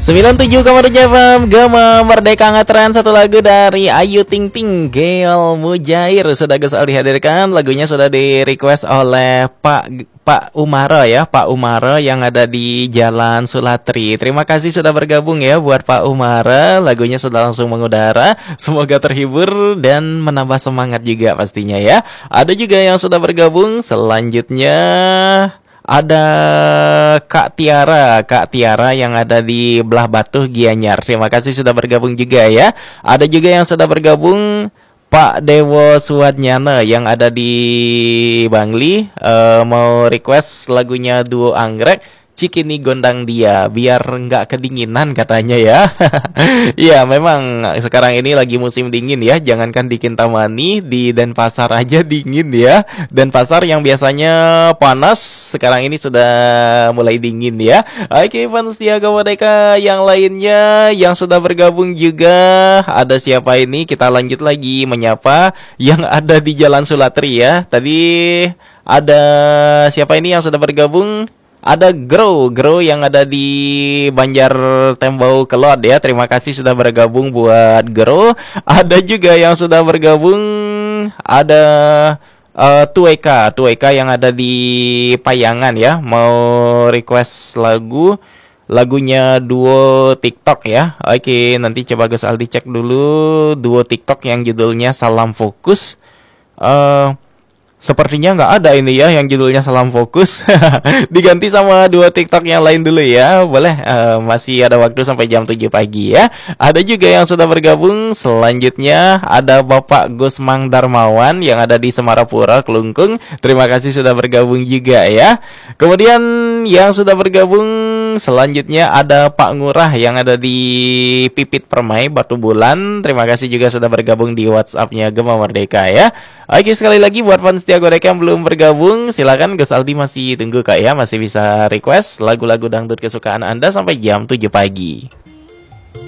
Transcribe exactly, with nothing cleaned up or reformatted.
sembilan puluh tujuh koma tujuh F M Gema Merdeka ngetren satu lagu dari Ayu Ting Ting Gel Mujair. Sudah Gus Aldi hadirkan. Lagunya sudah di request oleh Pak Pak Umara ya, Pak Umara yang ada di Jalan Sulatri. Terima kasih sudah bergabung ya buat Pak Umara. Lagunya sudah langsung mengudara. Semoga terhibur dan menambah semangat juga pastinya ya. Ada juga yang sudah bergabung. Selanjutnya ada Kak Tiara, Kak Tiara yang ada di Belah Batuh Gianyar. Terima kasih sudah bergabung juga ya. Ada juga yang sudah bergabung Pak Dewo Suwadnyana yang ada di Bangli, uh, mau request lagunya Duo Anggrek Cikini Gondang Dia biar nggak kedinginan katanya ya. Iya memang sekarang ini lagi musim dingin ya. Jangankan di Kintamani, di Denpasar aja dingin ya. Denpasar yang biasanya panas sekarang ini sudah mulai dingin ya. Oke fans Tiaga Merdeka yang lainnya yang sudah bergabung juga. Ada siapa ini? Kita lanjut lagi menyapa yang ada di Jalan Sulatri ya. Tadi ada siapa ini yang sudah bergabung? Ada Grow, Grow yang ada di Banjar Tembau Kelot ya. Terima kasih sudah bergabung buat Grow. Ada juga yang sudah bergabung, ada uh, Tueka, Tueka yang ada di Payangan ya. Mau request lagu, lagunya duo TikTok ya. Oke, nanti coba Gus Aldi cek dulu duo TikTok yang judulnya Salam Fokus. Uh, Sepertinya nggak ada ini ya yang judulnya Salam Fokus. Diganti sama dua TikTok yang lain dulu ya. Boleh, uh, masih ada waktu sampai jam tujuh pagi ya. Ada juga yang sudah bergabung. Selanjutnya ada Bapak Gusmang Darmawan yang ada di Semarapura, Kelungkung. Terima kasih sudah bergabung juga ya. Kemudian yang sudah bergabung selanjutnya ada Pak Ngurah yang ada di Pipit Permai, Batu Bulan. Terima kasih juga sudah bergabung di WhatsApp-nya Gema Merdeka ya. Oke, sekali lagi buat fans Tiago Deka yang belum bergabung, silakan Gus Aldi masih tunggu Kak ya, masih bisa request lagu-lagu dangdut kesukaan Anda sampai jam tujuh pagi.